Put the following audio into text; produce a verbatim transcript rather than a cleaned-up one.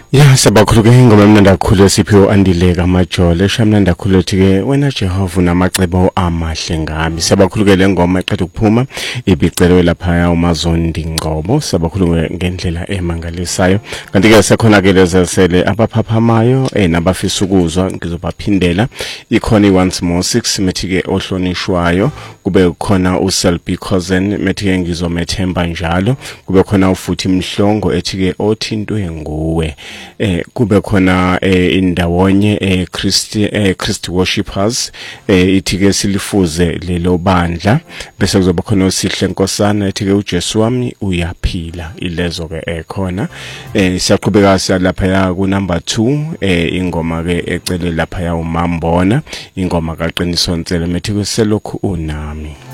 Ya sabakhulu ke ingoma emnandi kakhulu esiphiwe Andileka Majole eshamnandi kakhulu ethi ke wena Jehova namacebo amahle ngami. Sabakhulu ke le ngoma eqeda ukuphuma ibicelwe lapha uMazondi Ngcobo. Sabakhulu ngendlela emangalisayo. Kanti ke sekhona ke lezesele abaphaphamayo eh nabafisa ukuzwa ngizobaphindela. Ikhona i-once more six methi ke ohlonishwayo, kube khona uSelby Cousin methi ke ngizomethemba njalo, kube khona ufuthi Mhlongo ethi ke othintwe nguwe. Eh kube khona eh indawonye eh Christ eh Christ Worshippers eh ithi ke silifuze lelo bandla, bese kuzoba khona uSihle Nkosana ethi ke uJesu wami uyaphila. Ilezo ke ekhona eh siyaqhubeka lapha ya ku number two eh ingoma ke ecele lapha ya uMambona, ingoma kaQiniso Ntsele methi ke selokhu unami.